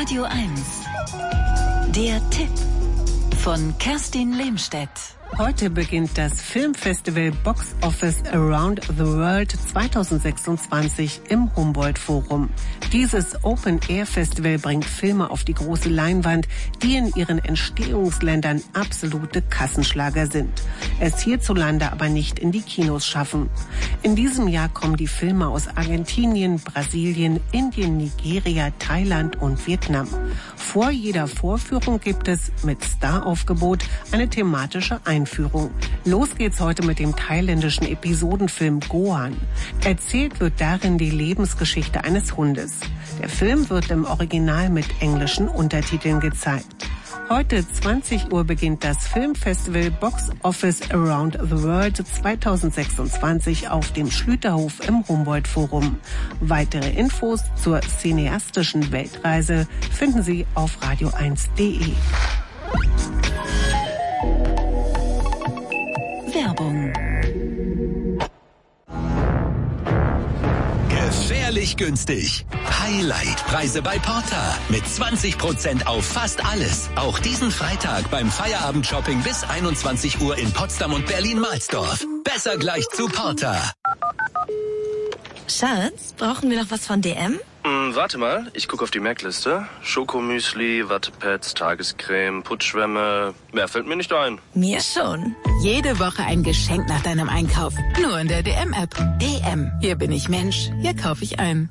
Radio 1. Der Tipp von Kerstin Lehmstedt. Heute beginnt das Filmfestival Box Office Around the World 2026 im Humboldt-Forum. Dieses Open-Air-Festival bringt Filme auf die große Leinwand, die in ihren Entstehungsländern absolute Kassenschlager sind, es hierzulande aber nicht in die Kinos schaffen. In diesem Jahr kommen die Filme aus Argentinien, Brasilien, Indien, Nigeria, Thailand und Vietnam. Vor jeder Vorführung gibt es mit Staraufgebot eine thematische Einführung. Los geht's heute mit dem thailändischen Episodenfilm Gohan. Erzählt wird darin die Lebensgeschichte eines Hundes. Der Film wird im Original mit englischen Untertiteln gezeigt. Heute 20 Uhr beginnt das Filmfestival Box Office Around the World 2026 auf dem Schlüterhof im Humboldt-Forum. Weitere Infos zur cineastischen Weltreise finden Sie auf radio1.de. Werbung. Gefährlich günstig. Highlight-Preise bei Porter. Mit 20% auf fast alles. Auch diesen Freitag beim Feierabend-Shopping bis 21 Uhr in Potsdam und Berlin-Mahlsdorf. Besser gleich zu Porter. Schatz, brauchen wir noch was von DM? Warte mal, ich gucke auf die Merkliste. Schokomüsli, Wattepads, Tagescreme, Putzschwämme. Mehr fällt mir nicht ein. Mir schon. Jede Woche ein Geschenk nach deinem Einkauf. Nur in der DM-App. DM. Hier bin ich Mensch. Hier kaufe ich ein.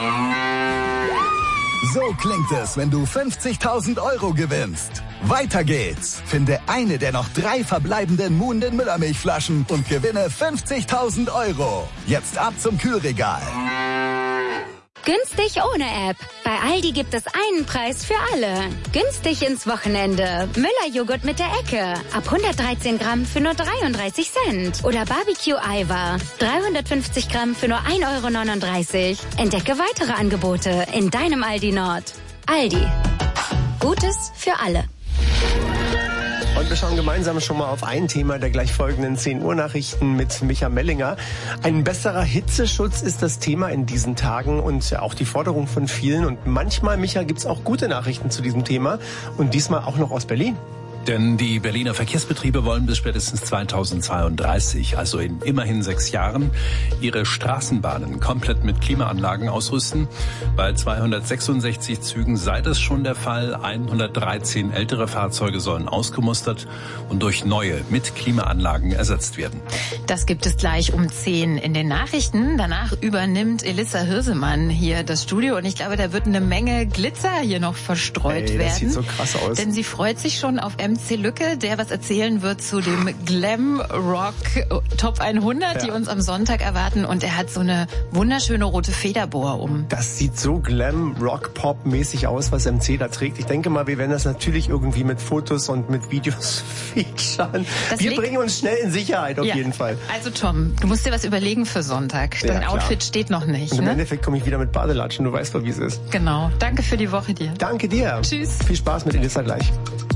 So klingt es, wenn du 50.000 Euro gewinnst. Weiter geht's. Finde eine der noch 3 verbleibenden Muhnden Müllermilchflaschen und gewinne 50.000 Euro. Jetzt ab zum Kühlregal. Günstig ohne App. Bei Aldi gibt es einen Preis für alle. Günstig ins Wochenende. Müller-Joghurt mit der Ecke. Ab 113 Gramm für nur 33 Cent. Oder Barbecue-Eiweiß. 350 Gramm für nur 1,39 Euro. Entdecke weitere Angebote in deinem Aldi Nord. Aldi. Gutes für alle. Und wir schauen gemeinsam schon mal auf ein Thema der gleich folgenden 10 Uhr Nachrichten mit Micha Mellinger. Ein besserer Hitzeschutz ist das Thema in diesen Tagen und auch die Forderung von vielen. Und manchmal, Micha, gibt's auch gute Nachrichten zu diesem Thema und diesmal auch noch aus Berlin. Denn die Berliner Verkehrsbetriebe wollen bis spätestens 2032, also in immerhin 6 Jahren, ihre Straßenbahnen komplett mit Klimaanlagen ausrüsten. Bei 266 Zügen sei das schon der Fall. 113 ältere Fahrzeuge sollen ausgemustert und durch neue mit Klimaanlagen ersetzt werden. Das gibt es gleich um 10 in den Nachrichten. Danach übernimmt Elissa Hirsemann hier das Studio und ich glaube, da wird eine Menge Glitzer hier noch verstreut werden. Das sieht so krass aus. Denn sie freut sich schon auf MC Lücke, der was erzählen wird zu dem Glam Rock Top 100, die uns am Sonntag erwarten. Und er hat so eine wunderschöne rote Federboa um. Das sieht so Glam Rock Pop mäßig aus, was MC da trägt. Ich denke mal, wir werden das natürlich irgendwie mit Fotos und mit Videos featuren. Wir bringen uns schnell in Sicherheit auf jeden Fall. Also Tom, du musst dir was überlegen für Sonntag. Dein Outfit steht noch nicht. Und im Endeffekt komme ich wieder mit Badelatschen. Du weißt doch, wie es ist. Genau. Danke für die Woche dir. Danke dir. Tschüss. Viel Spaß mit Elissa gleich.